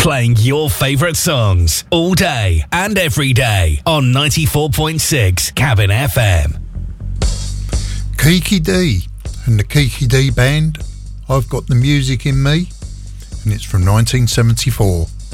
Playing your favourite songs all day and every day on 94.6 Cabin FM. Kiki D and the Kiki D Band. I've Got the Music in Me, and it's from 1974.